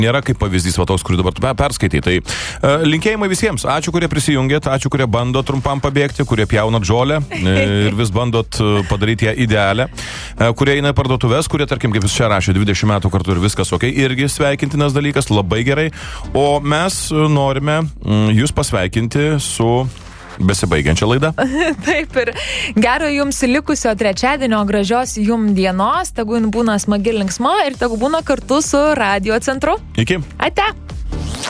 nėra kaip pavyzdys va toks, kurį dabar tu perskaitai. Tai linkėjimai visiems. Ačiū, kurie prisijungėt, ačiū, kurie bando trumpam pabėgti, kurie pjaunat žolę ir vis bandot padaryti ją idealią, kurie eina į parduotuvės, kurie, tarkim, kaip jūs čia rašė, 20 metų kartu ir viskas ok, irgi sveikintinas dalykas, labai gerai. O mes norime jūs pasveikinti su besibaigiančią laidą. Taip, ir gero jums likusio trečiadienio, gražios jums dienos, tegu būna smagi linksma ir tegu būna kartu su Radio Centru. Iki. Ate.